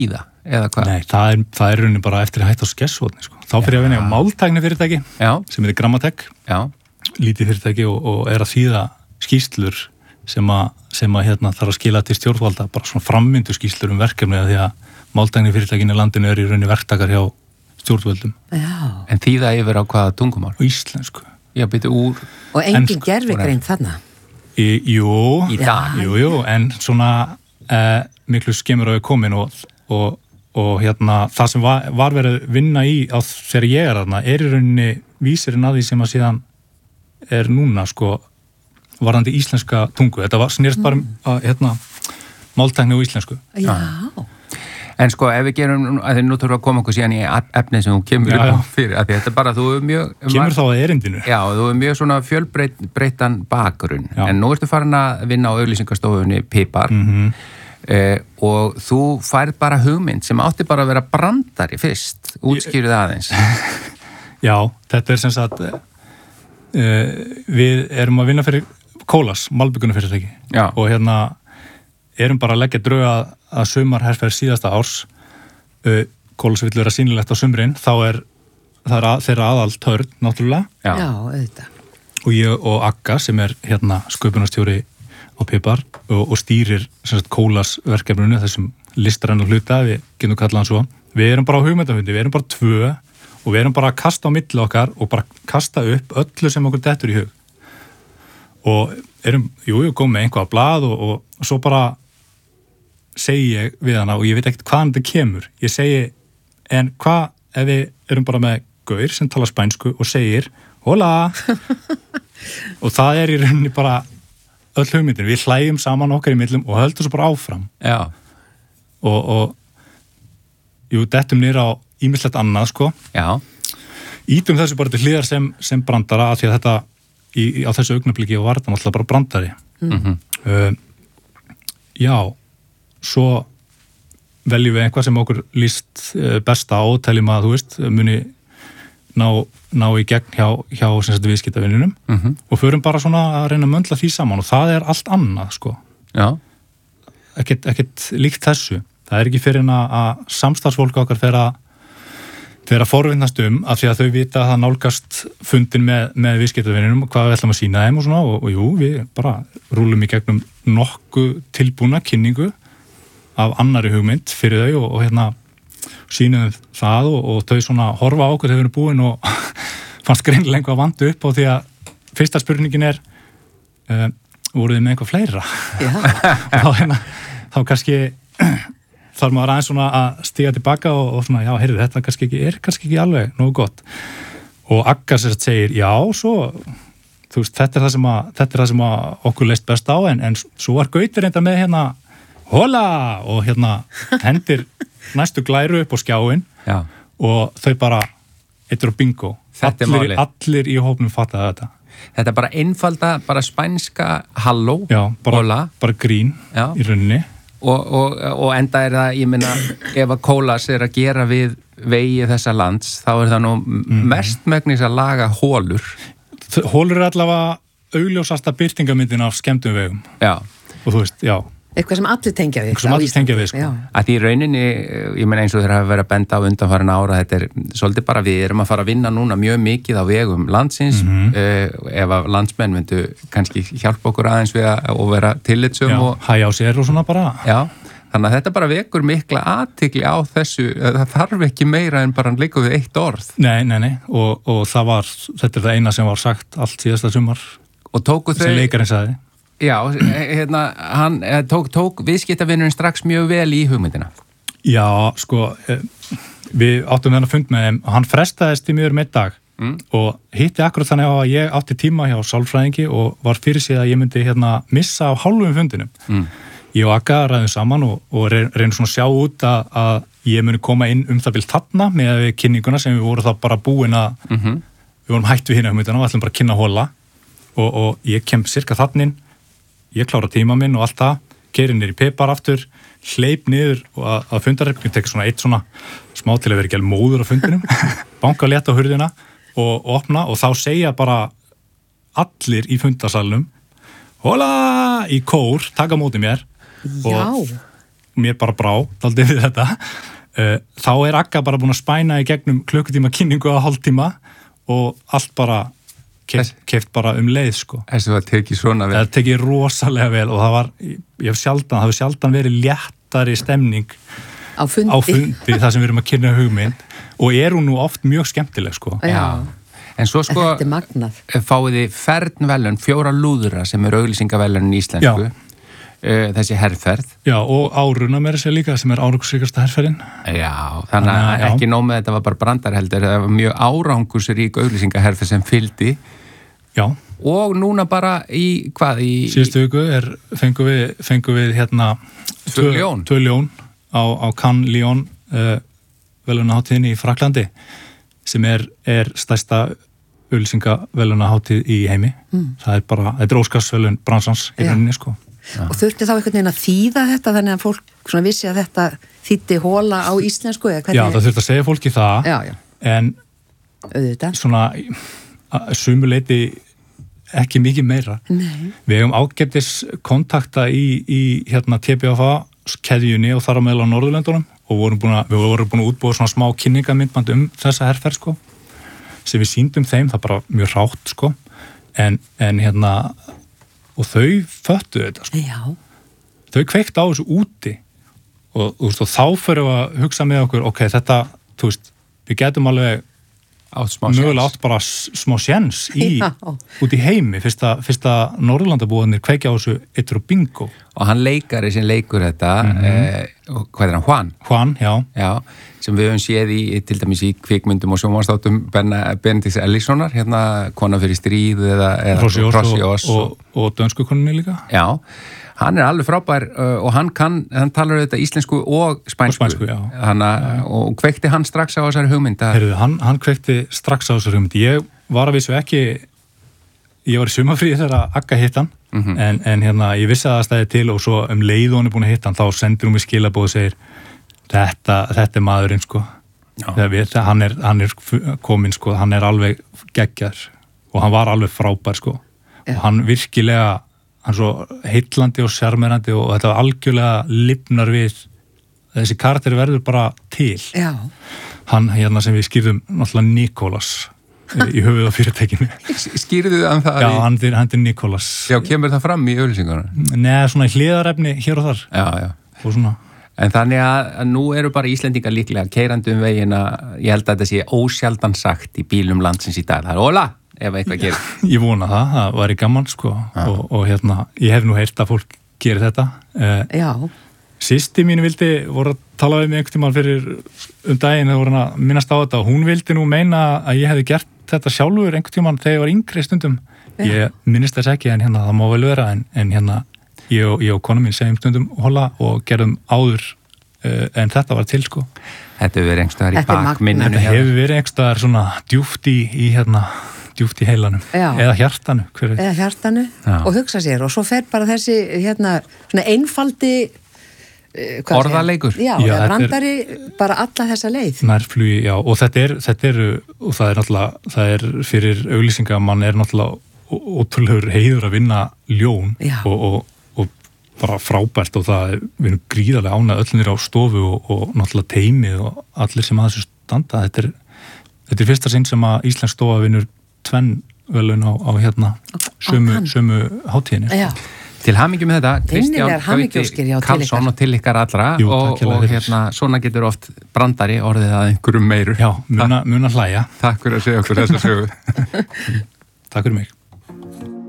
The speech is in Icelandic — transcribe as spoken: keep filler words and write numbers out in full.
þýða eða hvað? Nei, það er, það er rauninni bara eftir að hætta á skessvotni sko. Þá fyrir ég að vinna á máltækni fyrirtæki Já. sem er Grammatek, Já. lítið fyrirtæki og, og er að þýða skýrslur sem að, sem að hérna, þarf að skila til stjórnvalda, bara svona frammyndu skýrslur um verkefni því að máltækni fyrirtækin í landinu er í rauninni verktakar hjá stjórnvöldum. Já. En þýða yfir á hvaða tungumál? Og íslensku. Já, byrju úr... Og engin gervigreind þarna? Í, jú, í dag. Jú, jú, en svona eh, miklu skemmur á við komin og, og, og hérna það sem var, var verið vinna í á þegar ég er þarna er í rauninni vísirinn að því sem að síðan er núna sko varðandi íslenska tungu. Þetta var snýrst bara um að hérna máltækni og íslensku. Já. En sko, ef við gerum, að því nú þurfum að koma okkur síðan í efnið sem þú kemur já, já. upp fyrir, að þetta bara, þú er mjög... Kemur þá að erindinu? Já, þú er mjög svona fjölbreyttan bakgrunn, já. En nú ertu farin að vinna á auglýsingastofunni Pipar mm-hmm. eh, og þú færð bara hugmynd sem átti bara að vera brandari fyrst, útskýrðu aðeins. Já, þetta er sem sagt, eh, við erum að vinna fyrir Kólas, malbyggunarfyrirtæki og hérna erum bara að leggja drög að, að sumarherferð síðasta árs uh, Kólas vill vera sýnilegt á sumrin þá er, er að, þeirra aðal törn náttúrulega Já, Já auðvitað og ég og Agga sem er hérna sköpunarstjóri á Pipar og, og stýrir sem sagt Kólas verkefninu þessum listræna hluta, við getum kallað hann svo við erum bara á hugmyndafundi, við erum bara tvö og við erum bara að kasta á milli okkar og bara kasta upp öllu sem okkur dettur í hug og erum, jú, jú, komum með einhvað á blað og, og, og svo bara segi ég við hana og ég veit ekkert hvaðan þetta kemur. Ég segi, en hvað ef við erum bara með gaur sem tala spænsku og segir hola og það er í rauninni bara öll hugmyndin. Við hlægjum saman okkar í millum og höldum svo bara áfram. Já. Og, og jú, dettum niður á ýmislegt annað, sko. Já. Ítum þessu bara til hliðar sem, sem brandara af því að þetta Í, í, á þessu augnabliki og var þetta náttúrulega bara brandari. Mm-hmm. Uh, já, svo veljum við einhvað sem okkur líst uh, besta á, teljum að, þú veist, muni ná, ná í gegn hjá, hjá sem sagt viðskiptavinnunum mm-hmm. og förum bara svona að reyna að möndla því saman og það er allt annað, sko. Já. Ekkert, ekkert líkt þessu. Það er ekki fyrir en að samstarfsfólk okkar fer að þegar að forvinnast um af því að þau vita að það nálgast fundin með, með viðskiptavinnunum og hvað við ætlum að sína þeim og svona og, og jú, við bara rúlum í gegnum nokkuð tilbúna kynningu af annari hugmynd fyrir þau og, og hérna sínum það og, og þau svona horfa á okkur þegar við erum búin og fannst greinilega einhvað vandu upp á því að fyrsta spurningin er uh, voruð þið með einhvað fleira? Já. og þá hérna, þá kannski þarf maður aðeins svona að stíga tilbaka og, og svona, já, heyrðu, þetta kannski ekki, er kannski ekki alveg nógu gott. Og Agga sér að segir, já, svo, þú veist, þetta er það sem að, þetta er það sem að okkur leist best á, en, en svo var Gautur reynda með hérna, hola, og hérna hendir næstu glæru upp á skjáin já. Og þau bara, eittur á bingo. Þetta er allir, málið. allir í hópnum fattaði þetta. Þetta er bara einfalda, bara spænska halló, já, bara, hola. Bara grín já. Í rauninni. Og, og, og enda er það, ég minna, ef að Kólas er að gera við vegi þessa lands, þá er það nú mm. mestmegnis að laga hólur. Hólur er allavega augljósasta birtingamyndin af skemmtum vegum. Já. Og þú veist, já. Eitthvað sem allir tengja við. Eitthvað sem allir tengja við, sko. Að því í rauninni, ég meina eins og þeir hafa verið að benda á undanfarin ára, þetta er svolítið bara við erum að fara að vinna núna mjög mikið á vegum landsins, mm-hmm. uh, ef að landsmenn myndu kannski hjálpa okkur aðeins við að og vera tillitsum og... Já, hæja á sér og svona bara. Já, þannig að þetta bara vekur mikla athygli á þessu, það þarf ekki meira en bara líka við eitt orð. Nei, nei, nei, og, og það var, þetta er það eina sem var sagt allt síðasta sumar. Og tóku þau... Sem leikarinn sagði. Já, hérna, hann tók, tók viðskiptavinnurinn strax mjög vel í hugmyndina. Já, sko, við áttum þennan fund með þeim og hann frestaðist í mjög um einn dag mm. og hitti akkurat þannig að ég átti tíma hjá sálfræðingi og var fyrir sig að ég myndi hérna missa á hálfum fundinum. Mm. Ég og Agga ræðum saman og, og reynum svona að sjá út að, að ég muni koma inn um það bil þarna með kynninguna sem við vorum þá bara búin að, mm-hmm. við vorum hætt við hérna hugmyndina og ætlum bara að kynna hóla og, og ég kem cirka þannin. Ég klára tíma minn og allt það, keyri niður í Pipar aftur, hleyp niður að, að fundarherberginu, tek svona eitt svona smá til að vera ekki alveg móður á fundinum, banka létt á hurðina og, og opna og þá segja bara allir í fundarsalnum, hola, í kór, taka móti mér Já. Og mér bara brá daldið við þetta uh, þá er Agga bara búin að spæna í gegnum klukkutíma kynningu á hálftíma og allt bara keft, keft bara um leið sko. Þessu var tekið svona vel. Það tekið rosalega vel og það var, ég hef sjaldan, það hefur sjaldan verið léttari stemning á fundi, á fundi það sem við erum að kynna hugmynd og er hún nú oft mjög skemmtileg sko. Já. En svo sko Þetta er magnað. fáið þið fernvelun, fjóra lúðra sem er auglýsingavelun í íslensku. Uh, þessi herrferð. Já, og áruna meira sér líka sem er árangursríkasta herrferðin. Já, þannig að já. ekki nóg með þetta var bara brandarheldur, það var mjög árangursrík auglýsingaherrferð sem fylgdi. Já. Og núna bara í, hvað, í... Síðustu viku er, fengum við, fengum við hérna... Tvö ljón. Tvö ljón á, á Cannes Lyon uh, velunaháttíðinni í Fraklandi sem er, er stærsta auglýsingavelunaháttíð í heimi. Mm. Það er bara, þetta er Óskarsvelun bransans í rauninni, sko. Já. Og þurfti þá einhvern veginn að þýða þetta þannig að fólk svona vissi að þetta þýddi hóla á íslensku eða hvernig... Já, það þurfti að segja fólki það, já, já. En auðvitað. Svona sumuleiti ekki mikið meira. Nei. Við hefum ágætis kontakta í, í hérna T B F A-keðjunni og þar á meðal á Norðurlöndunum og vorum búin að, við vorum búin að útbúa svona smá kynningamyndband um þessa herferð sko, sem við sýndum þeim, það bara mjög hrátt sko, en, en hérna... og þau föttu þetta sko. Já. Þau kveikt á þessu úti og, og, og þá fyrir við að hugsa með okkur ok, þetta, þú veist, við getum alveg átt smá mögulega átt bara smá séns í, út í heimi fyrst að, fyrst að Norðurlandabúðanir kveikja á þessu eittur og bingo. Og hann leikari sem leikur þetta, mm-hmm. eh, hvað er hann, Juan? Juan, já. Já, sem við höfum séð í, til dæmis í kvikmyndum og sjónvarpsþáttum Benedikts Ellissonar, hérna Kona fyrir stríð eða, eða Krossjós og, og, og dönsku konunni líka. Já, hann er alveg frábær uh, og hann kann, hann talar þetta íslensku og spænsku. Og spænsku, já. Hanna, og kveikti hann strax á þessari hugmynd? Heyrðu, hann, hann kveikti strax á þessari hugmynd. Ég var að vissu ekki, ég var í sumarfríi þegar Agga hitt hann, mm-hmm. en, en hérna, ég vissi að það stæði til og svo um leið og hann er búin að hitta hann, þá sendir hún mig skilabóð og segir, þetta, þetta er maðurinn, sko. Við, hann, er, hann er kominn, sko, hann er alveg geggjar og hann var alveg frábær, sko. Ja. Og hann virkilega, hann svo heillandi og sjarmerandi og þetta algjörlega lifnar við, þessi karakter verður bara til. Já. Hann, hérna sem við skýrðum, náttúrulega Nikolas í höfuð á fyrirtækinu. Skýrðu hann það? Já, í... hann, er, hann er Nikolas. Já, kemur það fram í auglýsingunum? Nei, svona í hliðarefni hér og þar. Já, já. Og svona. En þannig að, að nú eru bara Íslendingar líklega keyrandi um veginn að ég held að þetta sé ósjaldan sagt í bílum landsins í dag. Það er óla, ef eitthvað gerir. Ég vona það, það væri gaman sko og, og hérna, ég hef nú heyrt að fólk gerir þetta. Já. Systir mín vildi, voru að tala við mig einhvern tímann fyrir um daginn, það voru að minnast á þetta og hún vildi nú meina að ég hefði gert þetta sjálfur einhvern tímann þegar ég var yngri stundum. Já. Ég minnist þess ekki en hérna það má vel vera en, en hérna ég og, ég og konu mín segjum stundum hola og gerðum áður uh, en þetta var til sko. Þetta hefur verið einhverstaðar í bakminninu. Þetta hefur verið einhverstaðar svona djúpt í, í hérna, djúpt í heilanum. Já. Eða hjartanu. Hver... Eða hjartanu. Já. Og hugsa sér og svo fer bara þessi hérna svona einfaldi uh, orðaleikur. Já, já eða brandari er... bara alla þessa leið. Nærflugi, já. Og þetta er, þetta er, og það er náttúrulega, það er fyrir auglýsingamann er náttúrulega ótrúlegur heiður að vinna ljón og, og bara frábært og það við erum gríðarlega ánað öllnir á stofu og, og náttúrulega teimið og allir sem að þessu standa. Þetta er, þetta er fyrsta sinn sem að Íslensk stofa vinnur tvenn velun á, á hérna sömu, sömu hátíðinni. Já. Til hamingju með þetta, Kristján Gauti Karlsson og til ykkar allra. Jú, og, og hérna, svona getur oft brandari orðið að einhverjum meiru. Já, muna, muna hlæja. Takk fyrir að segja okkur þessa sögu. Takk fyrir mig.